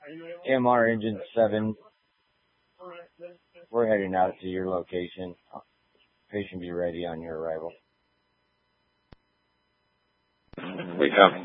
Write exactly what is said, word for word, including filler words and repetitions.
M R Engine seven. We're heading out to your location. Patient be ready on your arrival. We have